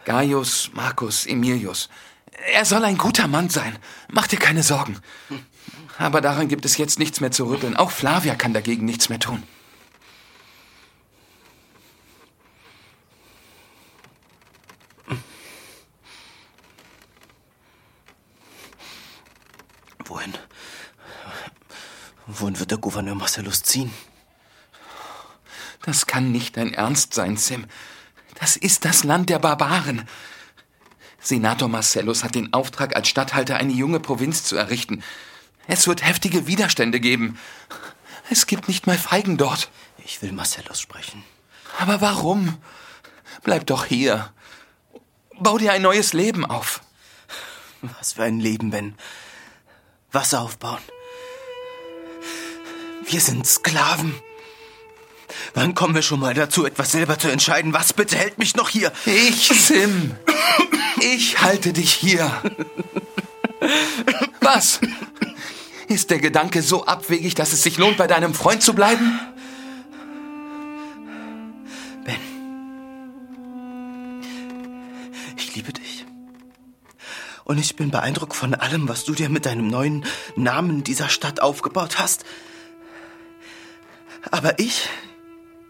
Gaius Marcus Emilius. Er soll ein guter Mann sein. Mach dir keine Sorgen. Aber daran gibt es jetzt nichts mehr zu rütteln. Auch Flavia kann dagegen nichts mehr tun. Wohin wird der Gouverneur Marcellus ziehen? Das kann nicht dein Ernst sein, Sim. Das ist das Land der Barbaren. Senator Marcellus hat den Auftrag, als Statthalter eine junge Provinz zu errichten. Es wird heftige Widerstände geben. Es gibt nicht mal Feigen dort. Ich will Marcellus sprechen. Aber warum? Bleib doch hier. Bau dir ein neues Leben auf. Was für ein Leben, Ben. Wasser aufbauen. Wir sind Sklaven. Wann kommen wir schon mal dazu, etwas selber zu entscheiden? Was bitte hält mich noch hier? Ich, Sim. Ich halte dich hier. Was? Ist der Gedanke so abwegig, dass es sich lohnt, bei deinem Freund zu bleiben? Ben, ich liebe dich. Und ich bin beeindruckt von allem, was du dir mit deinem neuen Namen dieser Stadt aufgebaut hast. Aber ich